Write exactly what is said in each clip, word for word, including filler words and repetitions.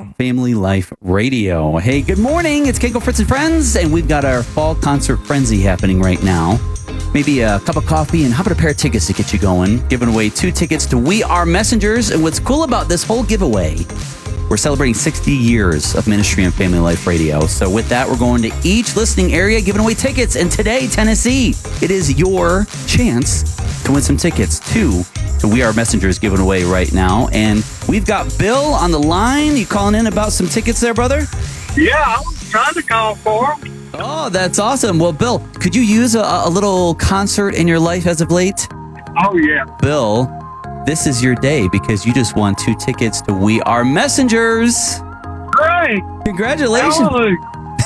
Family Life Radio. Hey, good morning. It's Keiko, Fritz, and Friends, and we've got our fall concert frenzy happening right now. Maybe a cup of coffee and how about a pair of tickets to get you going? Giving away two tickets to We Are Messengers. And what's cool about this whole giveaway, we're celebrating sixty years of ministry on Family Life Radio. So with that, we're going to each listening area giving away tickets. And today, Tennessee, it is your chance to win some tickets to the We Are Messengers given away right now. And we've got Bill on the line. You calling in about some tickets there, brother? Yeah, I was trying to call for them. Oh, that's awesome. Well, Bill, could you use a, a little concert in your life as of late? Oh, yeah. Bill, this is your day because you just won two tickets to We Are Messengers. Great. Congratulations. Hallelujah.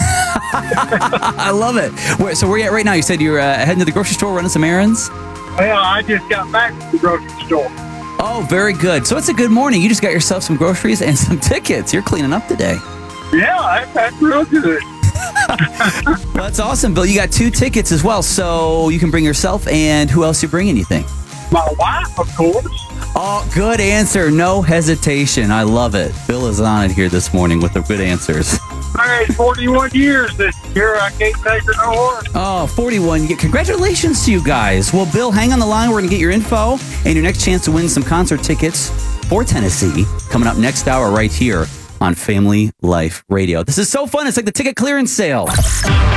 I love it. Where, so where are you at right now? You said you're uh, heading to the grocery store running some errands? Well, I just got back from the grocery store. Oh, very good. So it's a good morning. You just got yourself some groceries and some tickets. You're cleaning up today. Yeah, that, that's real good. Well, that's awesome, Bill. You got two tickets as well, so you can bring yourself, and who else you bringing, you think? My wife, of course. Oh, good answer. No hesitation. I love it. Bill is on it here this morning with the good answers. Married forty-one years this year. I can't take her nowhere. Oh, forty-one. Yeah, congratulations to you guys. Well, Bill, hang on the line. We're going to get your info and your next chance to win some concert tickets for Tennessee coming up next hour right here on Family Life Radio. This is so fun. It's like the ticket clearance sale.